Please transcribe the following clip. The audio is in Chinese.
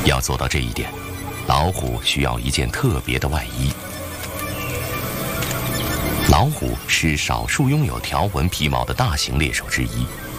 要做到这一点，老虎需要一件特别的外衣。老虎是少数拥有条纹皮毛的大型猎手之一，